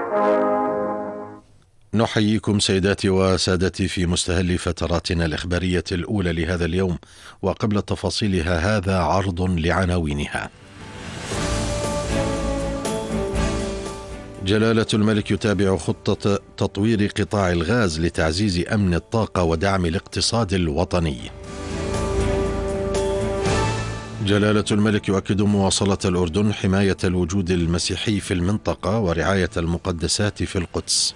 نحييكم سيداتي وسادتي في مستهل فتراتنا الإخبارية الأولى لهذا اليوم، وقبل تفاصيلها هذا عرض لعناوينها. جلالة الملك يتابع خطة تطوير قطاع الغاز لتعزيز أمن الطاقة ودعم الاقتصاد الوطني. جلالة الملك يؤكد مواصلة الأردن حماية الوجود المسيحي في المنطقة ورعاية المقدسات في القدس.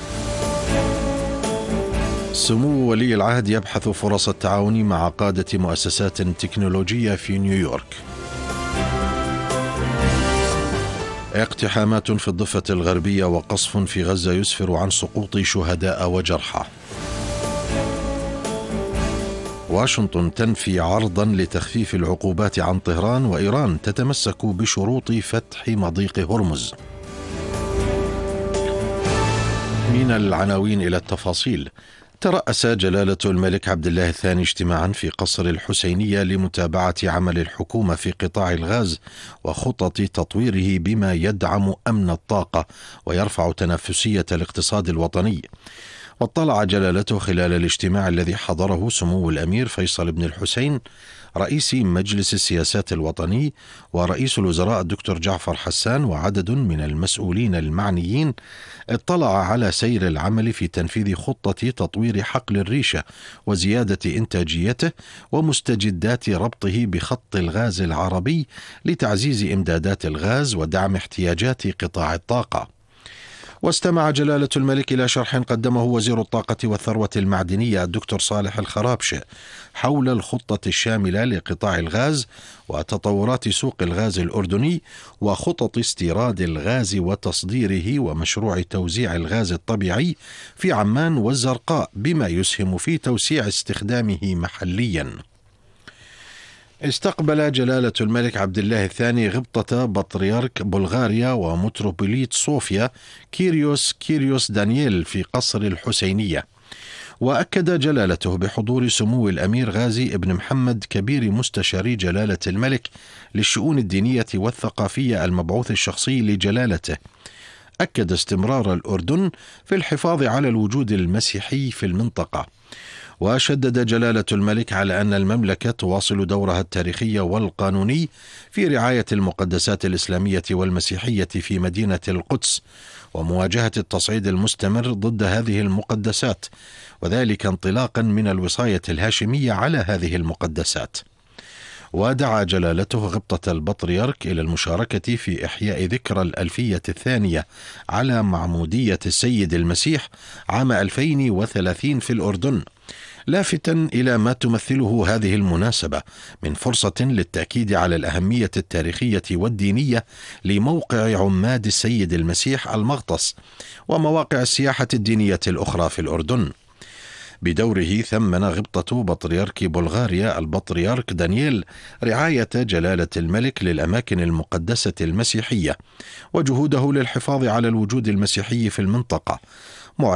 سمو ولي العهد يبحث فرص التعاون مع قادة مؤسسات تكنولوجية في نيويورك. اقتحامات في الضفة الغربية وقصف في غزة يسفر عن سقوط شهداء وجرحى. واشنطن تنفي عرضا لتخفيف العقوبات عن طهران، وإيران تتمسك بشروط فتح مضيق هرمز. من العناوين إلى التفاصيل. ترأس جلالة الملك عبد الله الثاني اجتماعا في قصر الحسينية لمتابعة عمل الحكومة في قطاع الغاز وخطط تطويره بما يدعم أمن الطاقة ويرفع تنافسية الاقتصاد الوطني. واطلع جلالته خلال الاجتماع الذي حضره سمو الأمير فيصل بن الحسين رئيس مجلس السياسات الوطني ورئيس الوزراء الدكتور جعفر حسان وعدد من المسؤولين المعنيين، اطلع على سير العمل في تنفيذ خطة تطوير حقل الريشة وزيادة إنتاجيته ومستجدات ربطه بخط الغاز العربي لتعزيز إمدادات الغاز ودعم احتياجات قطاع الطاقة. واستمع جلالة الملك إلى شرح قدمه وزير الطاقة والثروة المعدنية الدكتور صالح الخرابشة حول الخطة الشاملة لقطاع الغاز وتطورات سوق الغاز الأردني وخطط استيراد الغاز وتصديره ومشروع توزيع الغاز الطبيعي في عمان والزرقاء بما يسهم في توسيع استخدامه محليا. استقبل جلالة الملك عبد الله الثاني غبطة بطريرك بلغاريا ومتروبوليت صوفيا كيريوس دانييل في قصر الحسينية. وأكد جلالته بحضور سمو الأمير غازي ابن محمد كبير مستشاري جلالة الملك للشؤون الدينية والثقافية المبعوث الشخصي لجلالته. أكد استمرار الأردن في الحفاظ على الوجود المسيحي في المنطقة. وشدد جلالة الملك على أن المملكة تواصل دورها التاريخي والقانوني في رعاية المقدسات الإسلامية والمسيحية في مدينة القدس ومواجهة التصعيد المستمر ضد هذه المقدسات، وذلك انطلاقا من الوصاية الهاشمية على هذه المقدسات. ودعا جلالته غبطة البطريرك إلى المشاركة في إحياء ذكرى الألفية الثانية على معمودية السيد المسيح عام 2030 في الأردن، لافتا إلى ما تمثله هذه المناسبة من فرصة للتأكيد على الأهمية التاريخية والدينية لموقع عماد السيد المسيح المغطس ومواقع السياحة الدينية الأخرى في الأردن. بدوره ثمن غبطة بطريرك بلغاريا البطريرك دانييل رعاية جلالة الملك للأماكن المقدسة المسيحية وجهوده للحفاظ على الوجود المسيحي في المنطقة،